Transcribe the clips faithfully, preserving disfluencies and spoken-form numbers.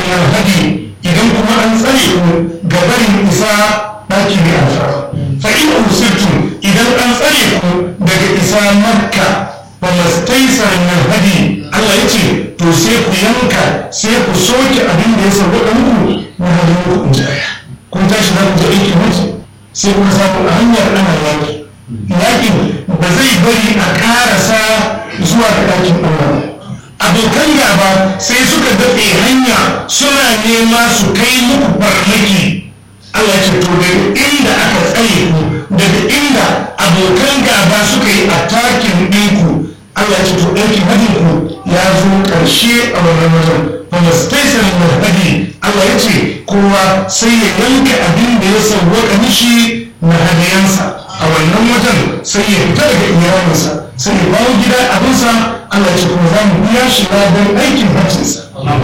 hadi idan kuma an tsare ku gabarin isa ɗaki mai alfarma fa in usirtum idan an tsare ku daga isa makka ba mastaisar min hadi Allah ya ce to sai ku yanka sai ku soke abin da ya sauka muku na hadin ku in jaya kun tashi za ku je aikin hajji sai kuka samu a hanyar ana yaki yakin ba zai bari a karasa zuwa ga ɗakin Allah abokan gaba sai suka daɗe hanya suna nema su kai muku farmaki Allah ya ce to daga inda aka tsaye ku daga inda abokan gaba suka yi atakin ɗinku Allah ya ce to ɗaukin hadin ku ya zo ƙarshe a wannan wajen kuma staison mai hadi Allah ya ce kowa sai ya yanka abin da ya sauwaka mishi na hadiyansa a wannan wajen sai ya fita daga iyalinsa sai ya bawo gida abinsa Allah ce kuma za mu biya shi ladan aikin hajjinsa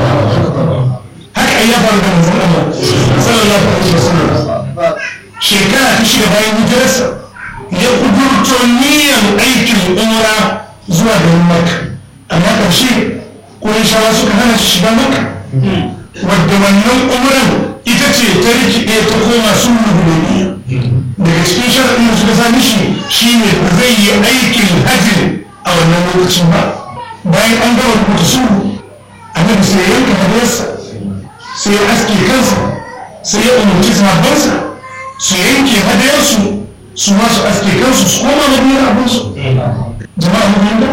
haka ai ya faru da manzon Allah sallallahu alaihi wasallam shekara ta shida bayan hijirarsa ya kudurto niyyar aikin umra zuwa garin Makka amma ƙarshe Qurayshawa suka hana shi shiga Makka wadda wannan umran ita ce ta rikide ta koma sulhu hudaybiya daga cikin sharaɗin da suka sami shi shine ba zai yi aikin hajji a wannan lokacin ba bayan an gama rubuta sulhu annabi sai ya yanka hadiyarsa sai ya aske kansa sai ya umarci sahabbansa su yanke hadiyarsu su ma su aske kansu su koma madina abinsu jama'a mu da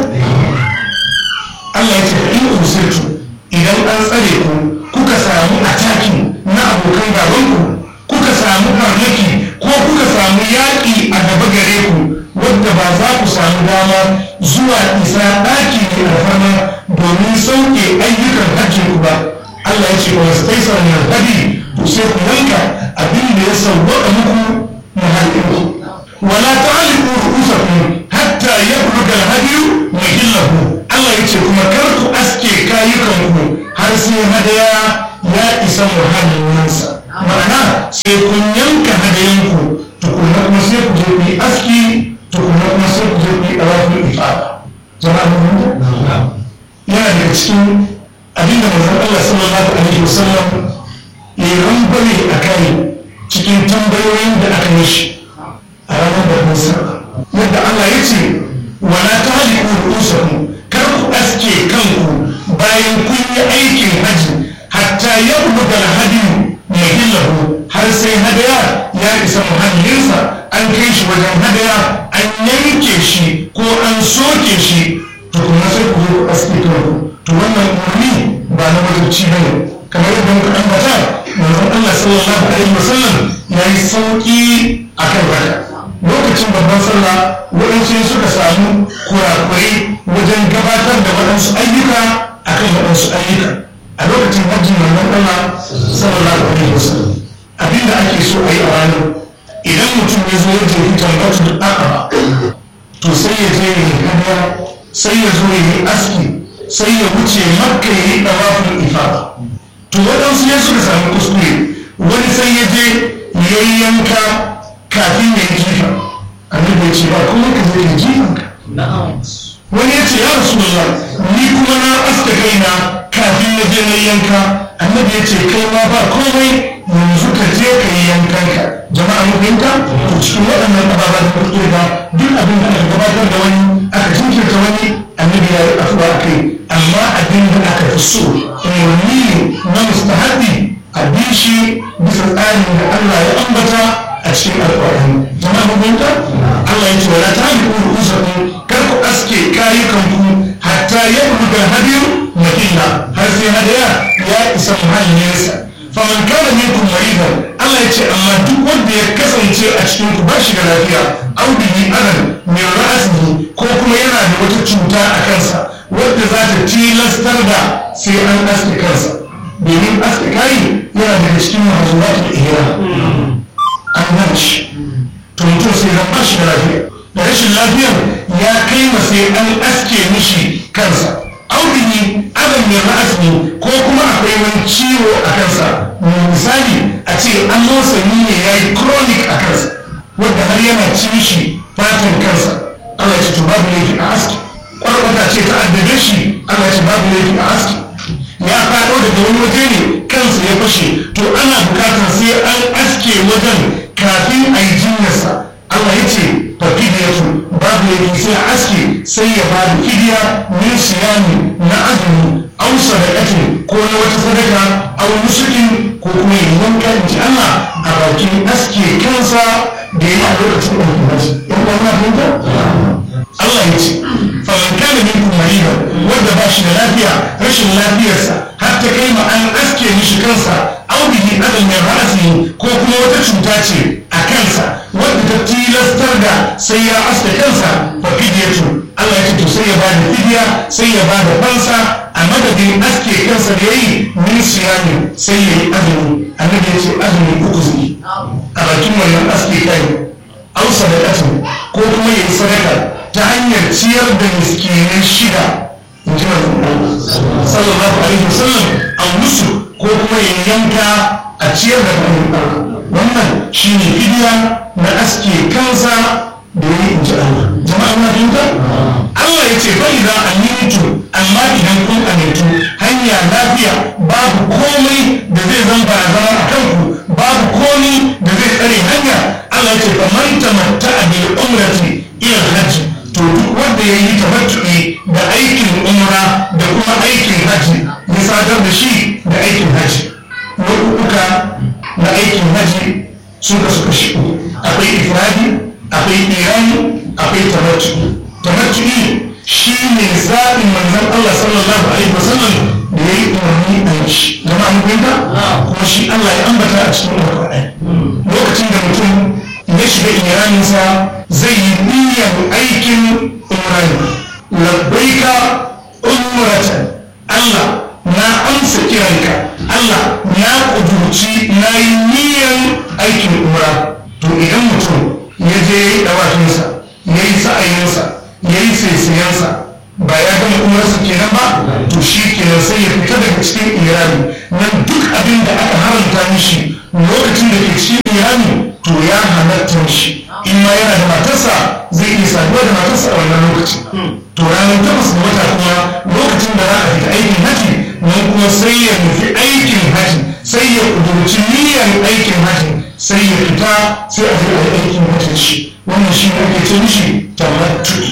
Allah ya ce in usirtu idan an tsare ku kuka samu attacking na abokan gabanku kuka samu farmaki ko kuka samu yaƙi a gaba gare ku wadda ba za ku samu dama zuwa isa ɗaki mai alfarma domin sauke ayyukan hajjin ku ba Allah ya ce ba wasu taisar mai hadi to sai ku yanka abin da ya sauwaƙa muku na hajjin ku wala ta'aliku ru'usakum hatta yabluga al-hadiyu mahillahu Allah ya ce kuma kar ku aske kayukanku har sai hadaya ya isa muhallinsa ma'ana sai kun yanka hadayanku tukunna kuma sai ku je ku yi aski tukunna kuma sai ku je ku yi ɗawafin ifada jama'a mun yana daga cikin abinda manzon Allah sallallahu alaihi wasallam ya yi rambare a kai cikin tambayoyin da aka yi shi a ranar da musa yadda Allah ya ce wala tahliqu ru'usakum kar ku aske kanku bayan kun yi aikin haji hatta yabluga al-hadiyu mahillahu har sai hadaya ya isa muhallinsa an kai shi wajen hadaya an yanke shi ko an soke shi to kuma sai ku zo ku aske kanku to wannan umarni ba na wajibci bane kamar yadda muka ambata manzon Allah sallallahu alaihi wasallam ya yi sauki akan haka lokacin babban sallah waɗansu suka samu kurakurai wajen gabatar da waɗansu ayyuka akan waɗansu ayyuka a lokacin hajjin manzon Allah sallallahu alaihi wasallam abinda ake so a yi a ranar idan mutum ya zo ya jefi tambatu da aqaba to sai ya je ya hadiya sai ya zo ya yi aski sai ya wuce makka ya yi dawafin ifada to waɗansu ya suka samu kuskure wani sai ya je ya yi yanka kafin ya yi jifa annabi ya ce ba kuma ka je ka jifan ka wani ya ce ya rasulullah ni kuma na aska kaina kafin na je na yanka annabi ya ce kai ma ba komai yanzu ka je ka yi yankan ka jama'a mu fahimta to cikin waɗannan ababa da kuke ba duk abin da aka gabatar da wani aka jinkirta wani annabi ya yi afuwa a kai amma abin da aka fi so umarni ne na mustahabi a bi shi bisa tsarin da Allah ya ambata a cikin alƙur'ani jama'a mu fahimta Allah ya ce wala ta'liqu ru'usakum kar ku aske kayukanku hatta yabluga hadiyu mahilla har sai hadaya ya isa muhallinsa faman kana minkum maridan Allah ya ce amma duk wanda ya kasance a cikin ku ba shi da lafiya aw bihi adan min ra'sihi ko kuma yana da wata cuta a kansa wadda za ta tilastar da sai an aske kansa domin aske kai yana daga cikin mahzuratul ihram an hanci to mutum sai zan ba shi da lafiya da rashin lafiyar ya kai ma sai an aske mishi kansa aurihi adam mai ra'asi ko kuma akwai wani ciwo a kansa misali a ce an losani ne ya yi chronic a kansa wadda har yana ci mishi fatan kansa Allah ya ce to babu laifi a aski kwarkwata ce ta addabe shi Allah ya ce babu laifi a aski ya faɗo daga wani waje ne kansa ya fashe to ana bukatar sai an aske wajen kafin a yi jinyarsa. Allah ya ce fa fidiyatu babu yake sai a aske sai ya ba da fidiya min siyami na azumi aw sadaqatin ko na wata sadaka aw nusukin ko kuma ya yanka inji Allah a bakin aske kansa da ya yi a lokacin da ya bashi. Yan uwa na fahimta? Allah ya ce faman kana minkum maridan wanda ba shi da lafiya rashin lafiyarsa har ta kai ma an aske mishi kansa aw bihi adam min ra'sihi ko kuma wata cuta ce a kansa wanda ta tilastar da sai ya aske kansa fa fidiyatu Allah ya ce to sai ya ba da fidiya sai ya ba da fansa a madadin aske kansa da yayi min siyami sai ya yi azumi. Annabi ya ce azumi uku zai a bakin wannan aske kai aw sadaqatin ko kuma ya yi sadaka ta hanyar ciyar da miskinai shida in ji sallallahu alaihi wasallam a musu ko kuma ya yanka a ciyar da bayan wannan shi ne fidiya na aske kansa da ya yi in ji Allah. Jama'a na fahimta? Allah ya ce fa idan amintu amma idan kun amintu hanya lafiya babu komai da zai zan barazana a kanku babu komai da zai tsare hanya. Allah ya ce fa man tamatta'a bil umrati ila al-hajj to duk wanda ya yi tamattu'i da aikin umra da kuma aikin haji ya sadar da shi da aikin haji. Nau'uka na aikin haji sun kasu kashi akwai ifradi akwai irani akwai tamattu'i. Tamattu'i shi ne zaɓin manzon Allah sallallahu alaihi wasallam da ya yi umarni a yi shi. Jama'a mun fahimta? Kuma shi Allah ya ambata a cikin Alƙur'ani lokacin da mutum ya shiga iraninsa zai yi niyyar aikin umrani labbaika umratan Allah na amsa kiranka Allah na kudurci na yi niyyar aikin umra. To idan mutum ya je ya yi dawafinsa ya yi sa'ayinsa ya yi saisayensa ba ya gama umarsa kenan ba to shi kenan sai ya fita daga cikin irani nan duk abin da aka haramta mishi lokacin da ke cikin irani to ya halatta mishi. In ma yana da matarsa zai iya saduwa da matarsa a wannan lokaci. To ranar takwas da wata kuma lokacin da za a fita aikin haji nan kuma sai ya nufi aikin haji sai ya kudurci niyyar aikin haji sai ya fita sai a je a yi aikin hajin shi. Wannan shi ne ake ce mishi tamattu'i.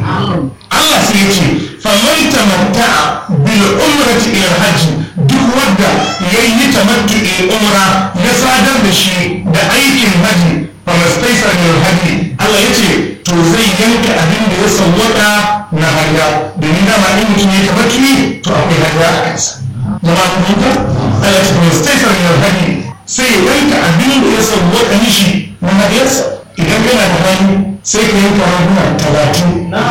Allah sai ya ce faman tamatta'a bil umrati ila al-hajj duk wanda yayi tamattu'i umra ya sadar da shi da aikin haji fa mastaisa min al-hajj Allah ya ce to zai yanka abin da ya sawwaka na hajja domin dama in mutum ya tamattu'i to akwai hajja a kansa. Jama'a kun fahimta? Allah ya ce fa mastaisa min al-hajj sai ya yanka abin da ya sawwaka mishi na hajjarsa. Idan kana da hali sai ka yanka raguna talatin.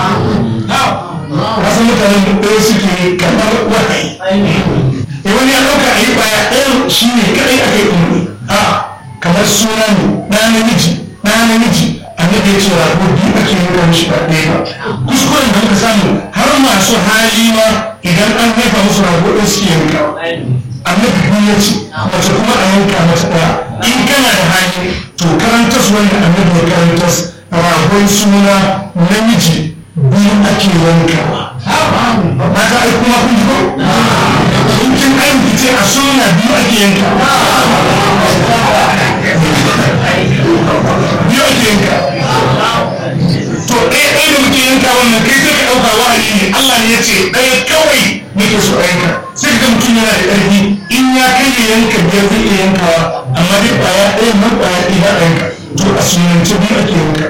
Wasu mutanen da ɗaya suke kamar wahayi. E wani ya ɗauka a yi baya ɗayan shi ne kaɗai aka yi umarni. A kamar suna ne ɗaya namiji ɗaya namiji annabi ya ce rago biyu ake yanka mishi ba ɗaya ba. Kuskuren da muka samu har masu hali ma idan an haifa musu rago ɗaya suke yanka. Annabi biyu ya ce mace kuma a yanka mata ɗaya. In kana da hali to karantas wanda annabi ya karantas ragon suna namiji biyu ake yankawa. Mata ai kuma kun ji ko? In kin aiki ce a suna biyu ake yankawa. Biyu ake yankawa. To ɗaya ɗaya da muke yanka wannan kai sai ka ɗauka wa'ayi ne. Allah ne ya ce ɗaya kawai nake so a yanka. Sai ka mutum yana da ƙarfi in ya kai ya yanka biyar zai iya yankawa amma duk ƙwaya ɗaya man ƙwaya ɗaya a yanka. To a sunance biyu ake yanka.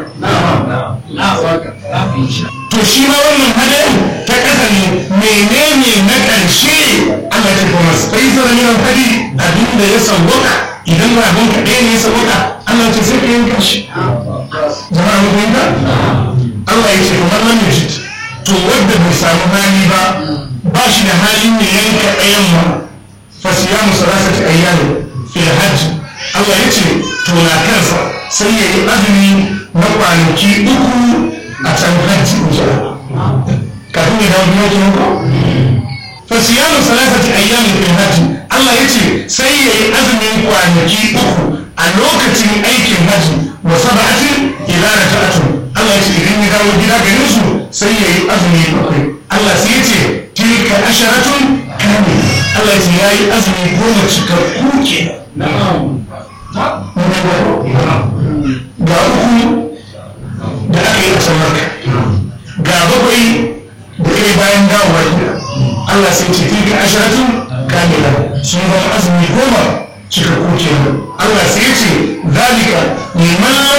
To shi ma wannan hadayin ta ƙasa ne menene na ƙarshe Allah ce kuma sai zara minan hadi abinda ya sauwaka idan rabon ka ɗaya ne ya sauwaka Allah ce sai ka yanka shi. Jama'a mun fahimta? Allah ya ce kamar nan ne to wadda bai samu hali ba ba shi da halin ne yanka ɗayan ma fasiyamu salasati ayyamin fil hajj Allah ya ce to na kansa sai ya yi azumi na kwanaki uku a can hajji insha Allah kafin ya dawo duniya kenan ko fasiyamu salasati ayyamin fil hajj Allah ya ce sai ya yi azumin kwanaki uku a lokacin aikin hajji wa sab'atin ila raka'atun Allah ya ce idan ya dawo gida garin su sai ya yi azumi bakwai Allah sai ya ce tilka asharatun kamil Allah ya ce ya yi azumi goma cikakku ke ga uku da aka yi a samarka ga bakwai da kai bayan dawowa gida Allah sai ce tilka asharatun kamila sun zama azumi goma cikakku ke Allah sai ce zalika liman